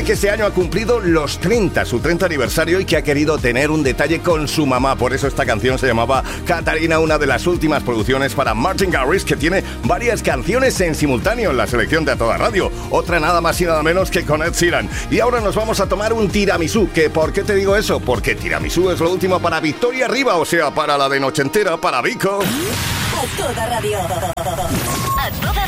que este año ha cumplido los 30, su 30 aniversario, y que ha querido tener un detalle con su mamá. Por eso esta canción se llamaba Katarina, una de las últimas producciones para Martin Garrix, que tiene varias canciones en simultáneo en la selección de A Toda Radio. Otra nada más y nada menos que con Ed Sheeran. Y ahora nos vamos a tomar un tiramisú. ¿Por qué te digo eso? Porque tiramisú es lo último para Victoria Arriba, o sea, para la de noche entera, para Vico. A Toda Radio. A Toda